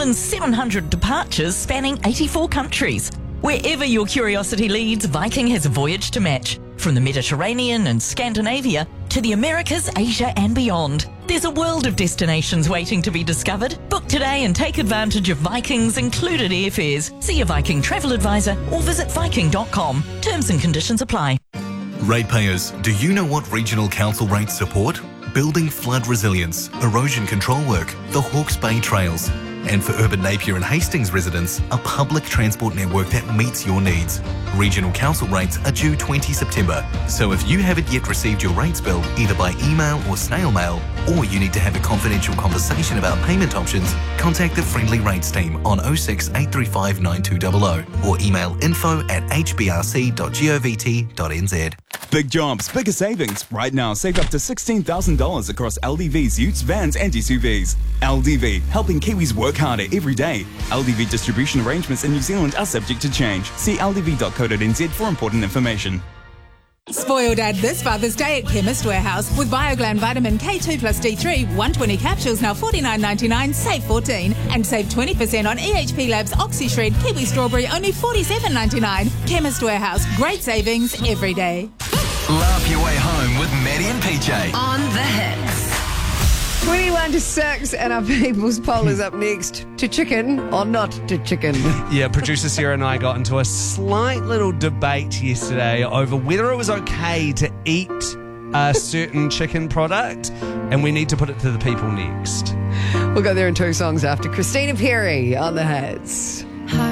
than 700 departures spanning 84 countries. Wherever your curiosity leads, Viking has a voyage to match. From the Mediterranean and Scandinavia to the Americas, Asia and beyond. There's a world of destinations waiting to be discovered. Book today and take advantage of Viking's included airfares. See your Viking travel advisor or visit viking.com. Terms and conditions apply. Ratepayers, do you know what regional council rates support? Building flood resilience, erosion control work, the Hawke's Bay Trails. And for urban Napier and Hastings residents, a public transport network that meets your needs. Regional council rates are due 20 September, so if you haven't yet received your rates bill either by email or snail mail, or you need to have a confidential conversation about payment options, contact the Friendly Rates team on 06 835 9200 or email info@hbrc.govt.nz. Big jobs, bigger savings. Right now, save up to $16,000 across LDV's utes, vans and SUVs. LDV, helping Kiwis work harder every day. LDV distribution arrangements in New Zealand are subject to change. See ldv.co.nz for important information. Spoil Dad this Father's Day at Chemist Warehouse with Bioglan Vitamin K2 plus D3, 120 capsules now $49.99, save $14. And save 20% on EHP Labs OxyShred Kiwi Strawberry, only $47.99. Chemist Warehouse, great savings every day. Laugh your way home with Maddie and PJ. On the Hits. 21 to 6, and our people's poll is up next. To chicken or not to chicken? Yeah, producer Sarah and I got into a slight little debate yesterday over whether it was okay to eat a certain chicken product, and we need to put it to the people next. We'll go there in 2 songs after Christina Perri on the Hits.